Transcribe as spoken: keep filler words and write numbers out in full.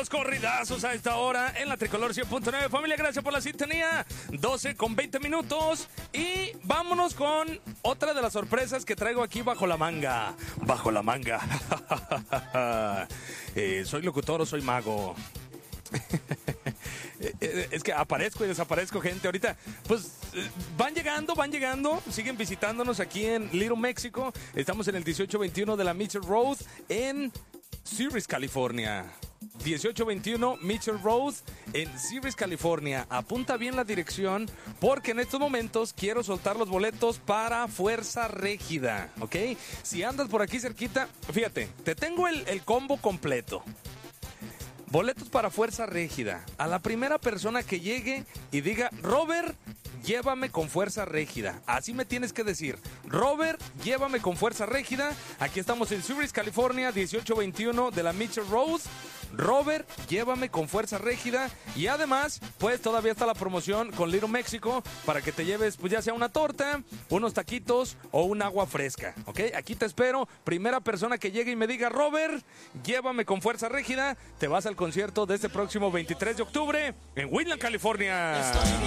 Los corridazos a esta hora en la Tricolor cien punto nueve. Familia, gracias por la sintonía. doce con veinte minutos. Y vámonos con otra de las sorpresas que traigo aquí bajo la manga. Bajo la manga. eh, ¿Soy locutor o soy mago? Es que aparezco y desaparezco, gente. Ahorita, pues, van llegando, van llegando. Siguen visitándonos aquí en Little México. Estamos en el dieciocho veintiuno de la Mitchell Road en Ceres, California. dieciocho veintiuno Mitchell Road en Ceres, California. Apunta bien la dirección porque en estos momentos quiero soltar los boletos para Fuerza Régida, ¿ok? Si andas por aquí cerquita, fíjate, te tengo el, el combo completo. Boletos para Fuerza Régida. A la primera persona que llegue y diga, Robert, llévame con Fuerza Régida. Así me tienes que decir. Robert, llévame con Fuerza Régida. Aquí estamos en Ceres, California, dieciocho veintiuno de la Mitchell Road. Robert, llévame con Fuerza Régida. Y además, pues todavía está la promoción con Little México para que te lleves, pues ya sea una torta, unos taquitos o un agua fresca, ¿ok? Aquí te espero. Primera persona que llegue y me diga, Robert, llévame con Fuerza Régida, te vas al concierto de este próximo veintitrés de octubre en Woodland, California.